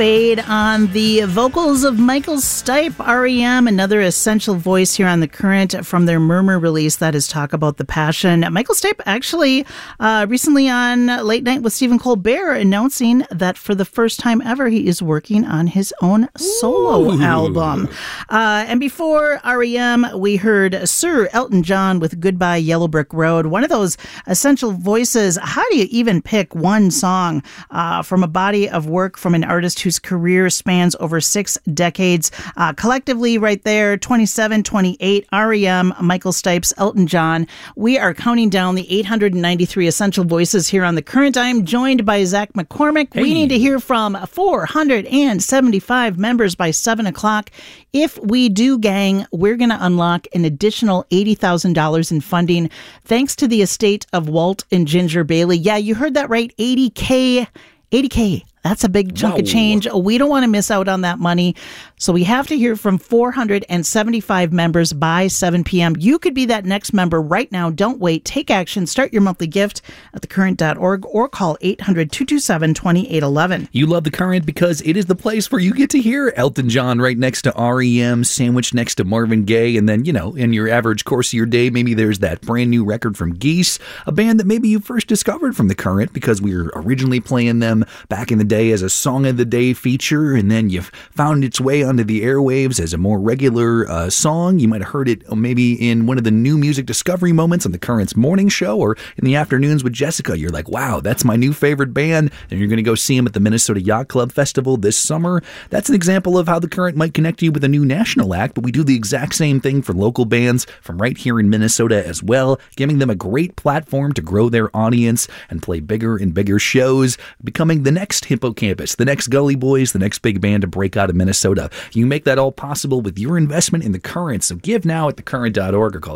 Fade on the vocals of Michael Stipe, REM, another essential voice here on The Current from their Murmur release that is Talk About the Passion. Michael Stipe actually recently on Late Night with Stephen Colbert announcing that for the first time ever he is working on his own solo album. And before REM, we heard Sir Elton John with Goodbye Yellow Brick Road, one of those essential voices. How do you even pick one song from a body of work from an artist whose career spans over 6 decades? Collectively, right there, 27, 28, REM, Michael Stipe's Elton John. We are counting down the 893 essential voices here on The Current. I'm joined by Zach McCormick. Hey. We need to hear from 475 members by 7 o'clock. If we do, gang, we're going to unlock an additional $80,000 in funding thanks to the estate of Walt and Ginger Bailey. Yeah, you heard that right. 80K. That's a big chunk of change. We don't want to miss out on that money. So we have to hear from 475 members by 7 p.m. You could be that next member right now. Don't wait. Take action. Start your monthly gift at thecurrent.org or call 800-227-2811. You love The Current because it is the place where you get to hear Elton John right next to REM, sandwiched next to Marvin Gaye. And then, in your average course of your day, maybe there's that brand new record from Geese, a band that maybe you first discovered from The Current because we were originally playing them back in the day as a Song of the Day feature, and then you've found its way onto the airwaves as a more regular song. You might have heard it maybe in one of the new music discovery moments on The Current's morning show or in the afternoons with Jessica. You're like, wow, that's my new favorite band, and you're going to go see them at the Minnesota Yacht Club Festival this summer. That's an example of how The Current might connect you with a new national act, but we do the exact same thing for local bands from right here in Minnesota as well, giving them a great platform to grow their audience and play bigger and bigger shows, becoming the next Hippocampus, the next Gully Boys, the next big band to break out of Minnesota. You make that all possible with your investment in The Current. So give now at thecurrent.org or call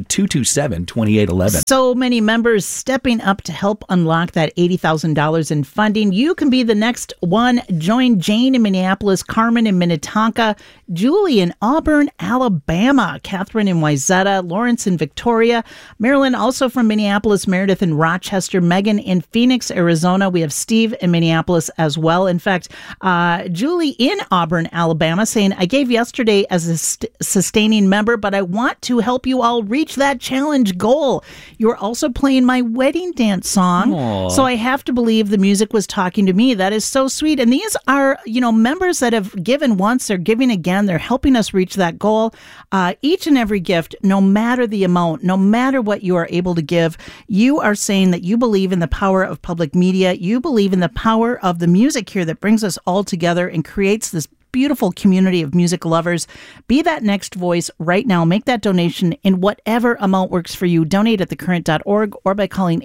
800-227-2811. So many members stepping up to help unlock that $80,000 in funding. You can be the next one. Join Jane in Minneapolis, Carmen in Minnetonka, Julie in Auburn, Alabama, Catherine in Wayzata, Lawrence in Victoria, Marilyn also from Minneapolis, Meredith in Rochester, Megan in Phoenix, Arizona. We have Steve in Minneapolis as well. In fact, Julie in Auburn, Alabama, saying, I gave yesterday as a sustaining member, but I want to help you all reach that challenge goal. You're also playing my wedding dance song. Aww. So I have to believe the music was talking to me. That is so sweet. And these are, members that have given once, they're giving again. They're helping us reach that goal. Each and every gift, no matter the amount, no matter what you are able to give, you are saying that you believe in the power of public media. You believe in the power of the music here that brings us all together and creates this beautiful community of music lovers. Be that next voice right now. Make that donation in whatever amount works for you. Donate at thecurrent.org or by calling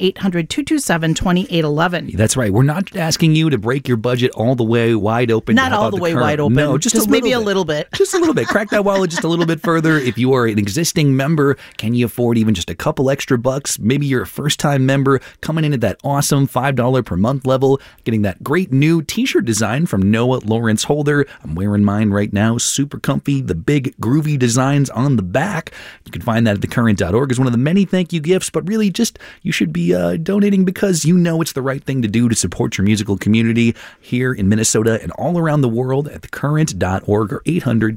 800-227-2811. That's right. We're not asking you to break your budget all the way wide open. Not all the way wide open. No, just maybe a little bit. Just a little bit. Crack that wallet just a little bit further. If you are an existing member, can you afford even just a couple extra bucks? Maybe you're a first-time member coming in at that awesome $5 per month level, getting that great new t-shirt design from Noah Lawrence Holder. I'm wearing mine right now. Super comfy. The big groovy designs on the back. You can find that at thecurrent.org as one of the many thank you gifts, but really just you should be donating because you know it's the right thing to do to support your musical community here in Minnesota and all around the world at thecurrent.org or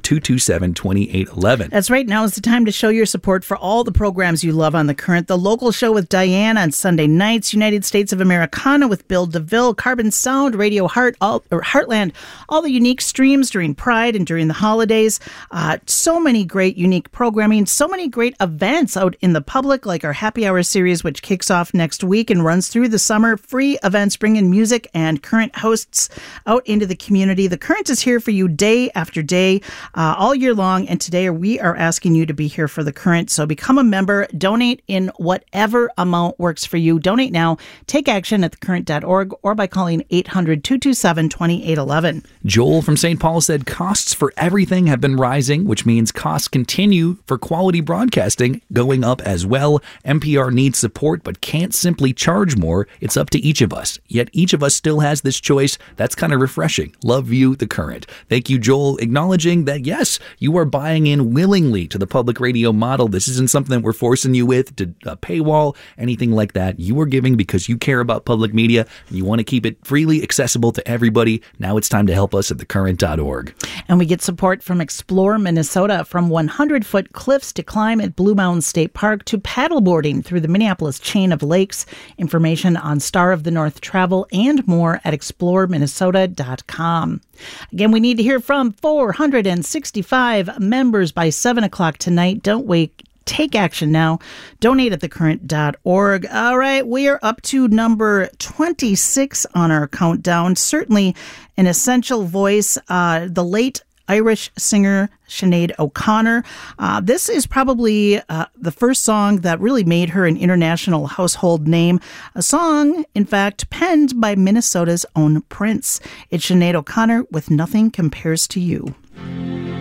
800-227-2811. That's right. Now is the time to show your support for all the programs you love on The Current. The local show with Diane on Sunday nights, United States of Americana with Bill DeVille, Carbon Sound, Radio Heartland, all the unique streams during Pride and during the holidays. So many great unique programming, so many great events out in the public, like our Happy Hour series, which kicks off next week and runs through the summer. Free events bringing music and Current hosts out into the community. The Current is here for you day after day, all year long. And today we are asking you to be here for The Current. So become a member, donate in whatever amount works for you. Donate now. Take action at thecurrent.org or by calling 800-227-2811. Joel from St. Paul Paul said costs for everything have been rising, which means costs continue for quality broadcasting going up as well. NPR needs support, but can't simply charge more. It's up to each of us. Yet each of us still has this choice. That's kind of refreshing. Love you, The Current. Thank you, Joel, acknowledging that, yes, you are buying in willingly to the public radio model. This isn't something that we're forcing you with to a paywall, anything like that. You are giving because you care about public media and you want to keep it freely accessible to everybody. Now it's time to help us at thecurrent.org. And we get support from Explore Minnesota, from 100-foot cliffs to climb at Blue Mountain State Park to paddleboarding through the Minneapolis chain of lakes. Information on Star of the North travel and more at exploreminnesota.com. Again, we need to hear from 465 members by 7 o'clock tonight. Don't wait. Take action now. Donate at thecurrent.org. All right, we are up to number 26 on our countdown. Certainly an essential voice, the late Irish singer Sinead O'Connor. This is probably the first song that really made her an international household name. A song, in fact, penned by Minnesota's own Prince. It's Sinead O'Connor with Nothing Compares to You.